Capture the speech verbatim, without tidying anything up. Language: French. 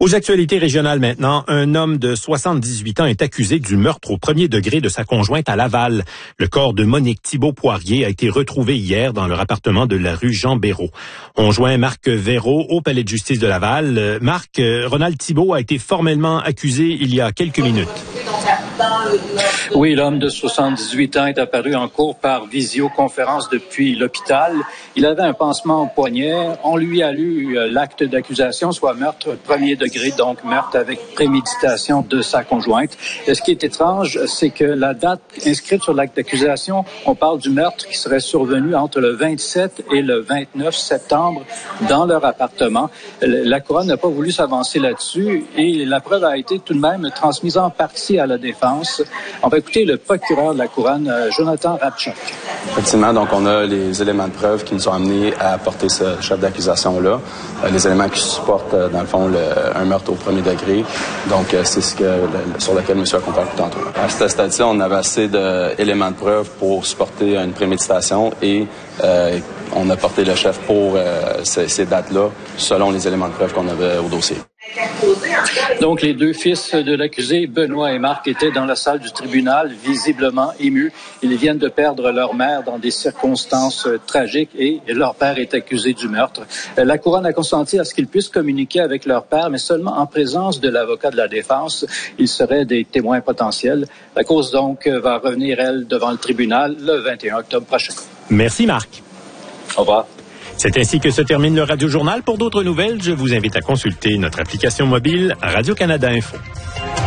Aux actualités régionales maintenant, un homme de soixante-dix-huit ans est accusé du meurtre au premier degré de sa conjointe à Laval. Le corps de Monique Thibault-Poirier a été retrouvé hier dans leur appartement de la rue Jean-Béraud. On joint Marc Véraud au palais de justice de Laval. Marc, Ronald Thibault a été formellement accusé il y a quelques minutes. Oui, l'homme de soixante-dix-huit ans est apparu en cours par visioconférence depuis l'hôpital. Il avait un pansement au poignet. On lui a lu l'acte d'accusation, soit meurtre premier degré, donc meurtre avec préméditation de sa conjointe. Et ce qui est étrange, c'est que la date inscrite sur l'acte d'accusation, on parle du meurtre qui serait survenu entre le vingt-sept et le vingt-neuf septembre dans leur appartement. La couronne n'a pas voulu s'avancer là-dessus et la preuve a été tout de même transmise en partie à la défense. On va écouter le procureur de la couronne, Jonathan Rabchuk. Effectivement, donc on a les éléments de preuve qui nous ont amenés à porter ce chef d'accusation-là. Euh, les éléments qui supportent, euh, dans le fond, le, un meurtre au premier degré. Donc, euh, c'est ce que le, sur lequel M. a comparé tantôt. À ce stade-ci, on avait assez d'éléments de preuve pour supporter une préméditation et euh, on a porté le chef pour euh, ces, ces dates-là selon les éléments de preuve qu'on avait au dossier. Donc, les deux fils de l'accusé, Benoît et Marc, étaient dans la salle du tribunal, visiblement émus. Ils viennent de perdre leur mère dans des circonstances tragiques et leur père est accusé du meurtre. La couronne a consenti à ce qu'ils puissent communiquer avec leur père, mais seulement en présence de l'avocat de la défense. Ils seraient des témoins potentiels. La cause, donc, va revenir, elle, devant le tribunal le vingt et un octobre prochain. Merci, Marc. Au revoir. C'est ainsi que se termine le Radio Journal. Pour d'autres nouvelles, je vous invite à consulter notre application mobile Radio-Canada Info.